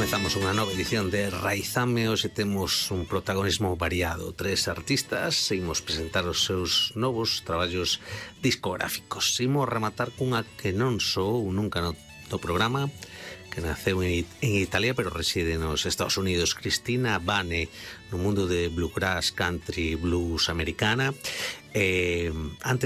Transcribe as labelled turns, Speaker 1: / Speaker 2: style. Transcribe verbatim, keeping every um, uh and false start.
Speaker 1: Comezamos unha nova edición de Raizame. Hoxe temos un protagonismo variado. Tres artistas, imos presentar os seus novos traballos discográficos. Imos rematar cunha que non sou nunca no, no programa, que naceu en, en Italia pero reside nos Estados Unidos. Cristina Vane, no mundo de bluegrass, country, blues americana. Eh, antes